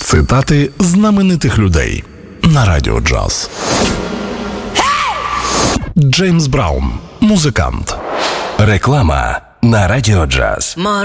Цитати знаменитих людей на Радіо Джаз. Джеймс Браун, музикант. Реклама на Радіо Джаз.